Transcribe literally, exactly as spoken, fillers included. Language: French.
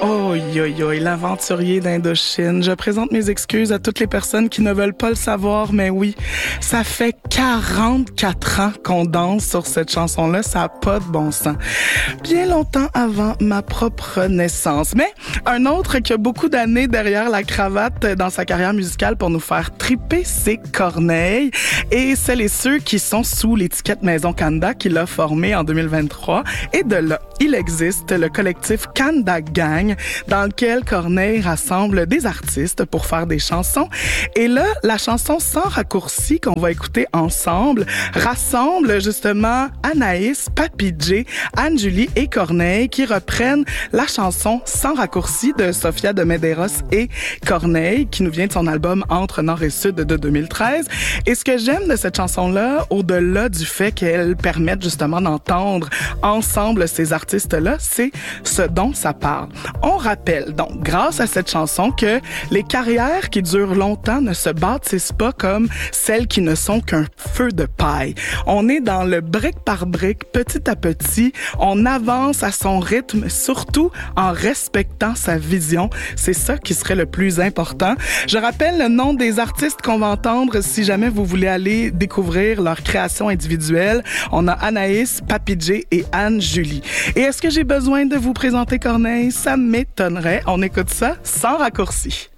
Oh, yo, yo, l'aventurier d'Indochine. Je présente mes excuses à toutes les personnes qui ne veulent pas le savoir, mais oui, ça fait quarante-quatre ans qu'on danse sur cette chanson-là, ça n'a pas de bon sens. Bien longtemps avant ma propre naissance. Mais un autre qui a beaucoup d'années derrière la cravate dans sa carrière musicale pour nous faire triper, c'est Corneille. Et celles et ceux qui sont sous l'étiquette Maison Kanda qui l'a formé en deux mille vingt-trois. Et de là, il existe le collectif Kanda Gang dans lequel Corneille rassemble des artistes pour faire des chansons. Et là, la chanson Sans raccourci qu'on va écouter ensemble rassemble justement Anaïs, Papy J, Anne-Julie et Corneille qui reprennent la chanson Sans raccourci de Sofia de Medeiros et Corneille qui nous vient de son album Entre Nord et Sud de deux mille treize. Et ce que j'aime de cette chanson-là, au-delà du fait qu'elle permette justement d'entendre ensemble ces artistes-là, c'est ce dont ça parle. On rappelle donc, grâce à cette chanson, que les carrières qui durent longtemps ne se bâtissent pas comme celles qui ne sont qu'un feu de paille. On est dans le brique par brique, petit à petit. On avance à son rythme, surtout en respectant sa vision. C'est ça qui serait le plus important. Je rappelle le nom des artistes qu'on va entendre si jamais vous voulez aller découvrir leur création individuelle. On a Anaïs, Papy J et Anne-Julie. Et est-ce que j'ai besoin de vous présenter Corneille? Ça m'étonnerait. On écoute ça sans raccourci.